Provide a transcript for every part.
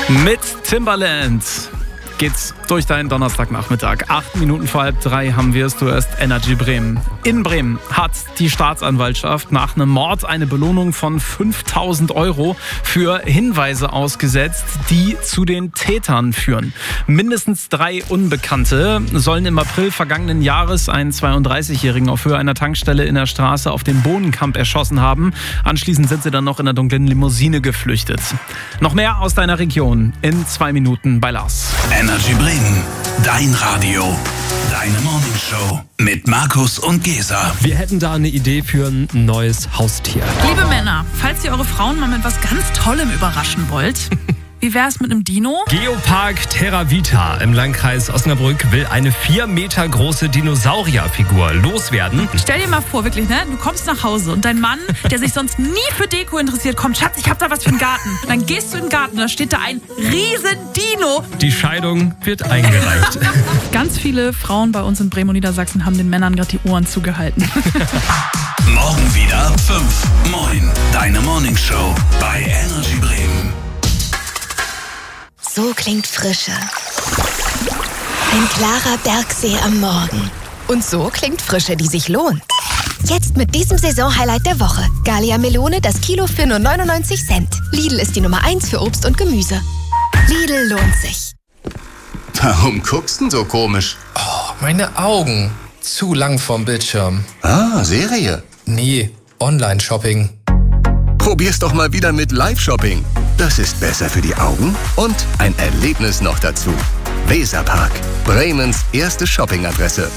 Mit Timbaland geht's durch deinen Donnerstagnachmittag. 8 Minuten vor 2:30 haben wir es. Du hörst Energy Bremen. In Bremen hat die Staatsanwaltschaft nach einem Mord eine Belohnung von 5.000 € für Hinweise ausgesetzt, die zu den Tätern führen. Mindestens 3 Unbekannte sollen im April vergangenen Jahres einen 32-Jährigen auf Höhe einer Tankstelle in der Straße auf dem Bohnenkamp erschossen haben. Anschließend sind sie dann noch in der dunklen Limousine geflüchtet. Noch mehr aus deiner Region in 2 Minuten bei Lars. Energy Bremen, dein Radio, deine Morningshow mit Markus und Gesa. Wir hätten da eine Idee für ein neues Haustier. Liebe Männer, falls ihr eure Frauen mal mit was ganz Tollem überraschen wollt, wie wär's mit einem Dino? Geopark Terra Vita im Landkreis Osnabrück will eine 4 Meter große Dinosaurierfigur loswerden. Stell dir mal vor, wirklich, ne? Du kommst nach Hause und dein Mann, der sich sonst nie für Deko interessiert, kommt, Schatz, ich hab da was für einen Garten. Dann gehst du in den Garten, da steht da ein riesen Dino. Die Scheidung wird eingereicht. Ganz viele Frauen bei uns in Bremen und Niedersachsen haben den Männern gerade die Ohren zugehalten. Morgen wieder 5. Moin, deine Morningshow bei Energy Bremen. So klingt Frische. Ein klarer Bergsee am Morgen. Und so klingt Frische, die sich lohnt. Jetzt mit diesem Saisonhighlight der Woche. Gallia Melone, das Kilo für nur 99 Cent. Lidl ist die Nummer 1 für Obst und Gemüse. Lidl lohnt sich. Warum guckst du denn so komisch? Oh, meine Augen. Zu lang vorm Bildschirm. Ah, Serie. Nee, Online-Shopping. Probier's doch mal wieder mit Live-Shopping. Das ist besser für die Augen und ein Erlebnis noch dazu. Weserpark, Bremens erste Shoppingadresse.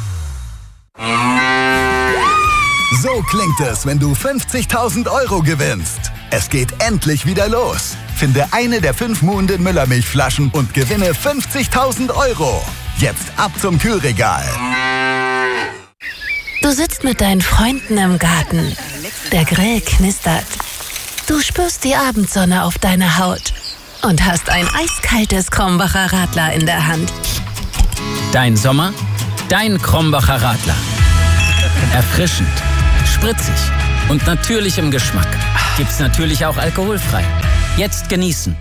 So klingt es, wenn du 50.000 € gewinnst. Es geht endlich wieder los. Finde eine der 5 Muhnden Müllermilchflaschen und gewinne 50.000 €. Jetzt ab zum Kühlregal. Du sitzt mit deinen Freunden im Garten. Der Grill knistert. Du spürst die Abendsonne auf deiner Haut und hast ein eiskaltes Krombacher Radler in der Hand. Dein Sommer, dein Krombacher Radler. Erfrischend, spritzig und natürlich im Geschmack. Gibt's natürlich auch alkoholfrei. Jetzt genießen.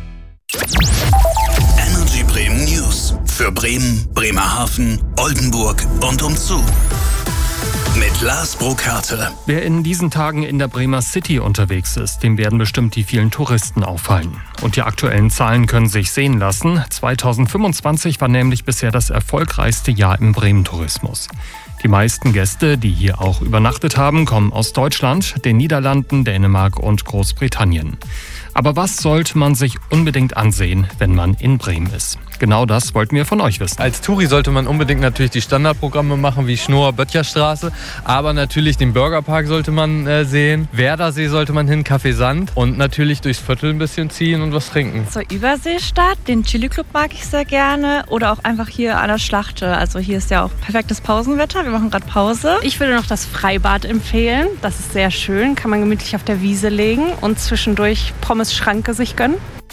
Energy Bremen News für Bremen, Bremerhaven, Oldenburg und umzu. Mit Lars Burkhardt. Wer in diesen Tagen in der Bremer City unterwegs ist, dem werden bestimmt die vielen Touristen auffallen. Und die aktuellen Zahlen können sich sehen lassen. 2025 war nämlich bisher das erfolgreichste Jahr im Bremen-Tourismus. Die meisten Gäste, die hier auch übernachtet haben, kommen aus Deutschland, den Niederlanden, Dänemark und Großbritannien. Aber was sollte man sich unbedingt ansehen, wenn man in Bremen ist? Genau das wollten wir von euch wissen. Als Touri sollte man unbedingt natürlich die Standardprogramme machen, wie Schnoor-Böttcherstraße. Aber natürlich den Burgerpark sollte man sehen. Werdersee sollte man hin, Café Sand. Und natürlich durchs Viertel ein bisschen ziehen und was trinken. Zur Überseestadt, den Chili-Club mag ich sehr gerne. Oder auch einfach hier an der Schlachte. Also hier ist ja auch perfektes Pausenwetter. Wir machen gerade Pause. Ich würde noch das Freibad empfehlen. Das ist sehr schön. Kann man gemütlich auf der Wiese legen und zwischendurch Pommes-Schranke sich gönnen.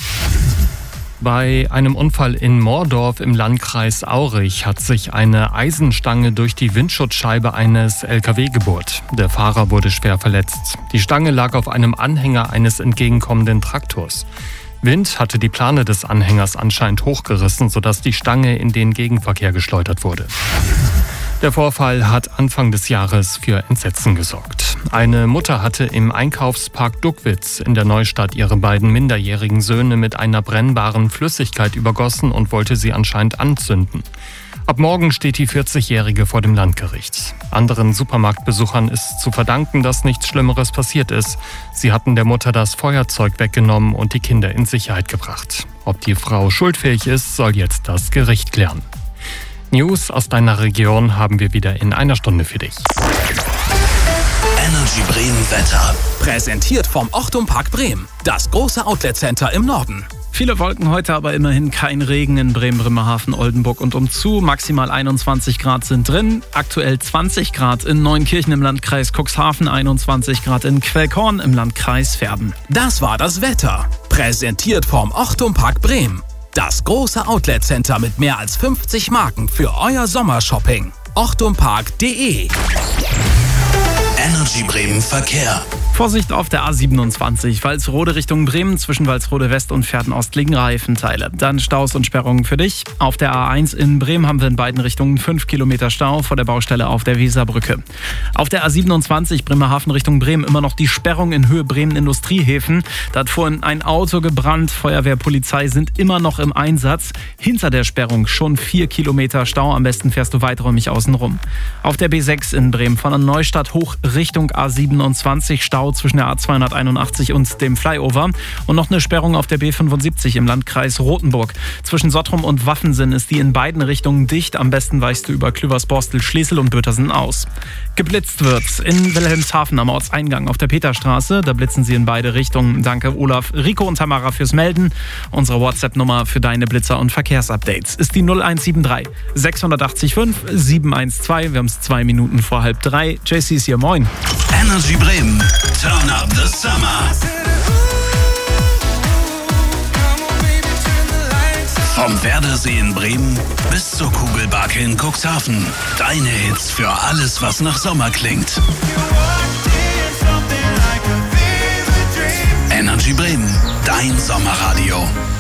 Bei einem Unfall in Moordorf im Landkreis Aurich hat sich eine Eisenstange durch die Windschutzscheibe eines LKW gebohrt. Der Fahrer wurde schwer verletzt. Die Stange lag auf einem Anhänger eines entgegenkommenden Traktors. Wind hatte die Plane des Anhängers anscheinend hochgerissen, sodass die Stange in den Gegenverkehr geschleudert wurde. Der Vorfall hat Anfang des Jahres für Entsetzen gesorgt. Eine Mutter hatte im Einkaufspark Duckwitz in der Neustadt ihre beiden minderjährigen Söhne mit einer brennbaren Flüssigkeit übergossen und wollte sie anscheinend anzünden. Ab morgen steht die 40-Jährige vor dem Landgericht. Anderen Supermarktbesuchern ist zu verdanken, dass nichts Schlimmeres passiert ist. Sie hatten der Mutter das Feuerzeug weggenommen und die Kinder in Sicherheit gebracht. Ob die Frau schuldfähig ist, soll jetzt das Gericht klären. News aus deiner Region haben wir wieder in einer Stunde für dich. Energy Bremen Wetter. Präsentiert vom Ochtum Park Bremen, das große Outlet-Center im Norden. Viele Wolken heute, aber immerhin kein Regen in Bremen, Bremerhaven, Oldenburg und umzu. Maximal 21 Grad sind drin. Aktuell 20 Grad in Neunkirchen im Landkreis Cuxhaven, 21 Grad in Quellkorn im Landkreis Verden. Das war das Wetter. Präsentiert vom Ochtum Park Bremen. Das große Outlet-Center mit mehr als 50 Marken für euer Sommershopping. ochtumpark.de. Energy Bremen Verkehr. Vorsicht auf der A27, Walsrode Richtung Bremen, zwischen Walsrode West und Pferden-Ost liegen Reifenteile. Dann Staus und Sperrungen für dich. Auf der A1 in Bremen haben wir in beiden Richtungen 5 Kilometer Stau vor der Baustelle auf der Weserbrücke. Auf der A27 Bremerhaven Richtung Bremen immer noch die Sperrung in Höhe Bremen-Industriehäfen. Da hat vorhin ein Auto gebrannt, Feuerwehr, Polizei sind immer noch im Einsatz. Hinter der Sperrung schon 4 Kilometer Stau, am besten fährst du weiträumig außen rum. Auf der B6 in Bremen von der Neustadt hoch Richtung A27 Stau zwischen der A281 und dem Flyover und noch eine Sperrung auf der B75 im Landkreis Rothenburg. Zwischen Sottrum und Waffensinn ist die in beiden Richtungen dicht. Am besten weichst du über Klüversborstel, Schlesel und Bötersen aus. Geblitzt wird's in Wilhelmshaven am Ortseingang auf der Peterstraße. Da blitzen sie in beide Richtungen. Danke Olaf, Rico und Tamara fürs Melden. Unsere WhatsApp-Nummer für deine Blitzer und Verkehrsupdates ist die 0173 680 5 712. Wir haben es 2 Minuten vor 2:30. JC ist hier, moin. Energy Bremen, turn up the summer. Vom Werdersee in Bremen bis zur Kugelbarke in Cuxhaven. Deine Hits für alles, was nach Sommer klingt. Energy Bremen, dein Sommerradio.